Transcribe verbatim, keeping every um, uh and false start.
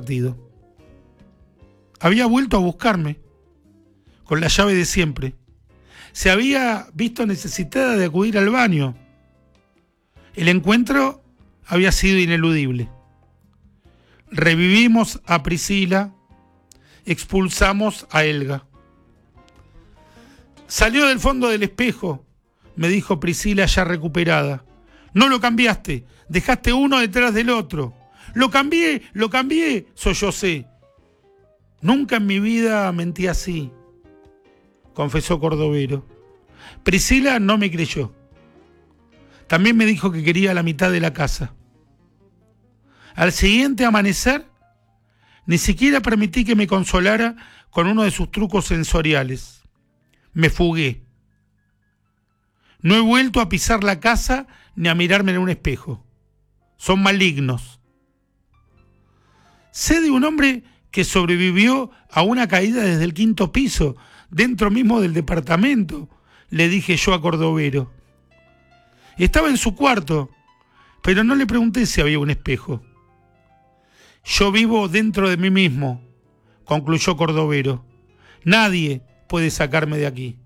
partido. Había vuelto a buscarme, con la llave de siempre. Se había visto necesitada de acudir al baño. El encuentro había sido ineludible. Revivimos a Priscila, expulsamos a Helga. Salió del fondo del espejo, me dijo Priscila ya recuperada. No lo cambiaste, dejaste uno detrás del otro. Lo cambié, lo cambié, sollocé. Nunca en mi vida mentí así, confesó Cordovero. Priscila no me creyó. También me dijo que quería la mitad de la casa. Al siguiente amanecer, ni siquiera permití que me consolara con uno de sus trucos sensoriales. Me fugué. No he vuelto a pisar la casa ni a mirarme en un espejo. Son malignos. Sé de un hombre que sobrevivió a una caída desde el quinto piso, dentro mismo del departamento, le dije yo a Cordovero. Estaba en su cuarto, pero no le pregunté si había un espejo. Yo vivo dentro de mí mismo, concluyó Cordovero. Nadie puede sacarme de aquí.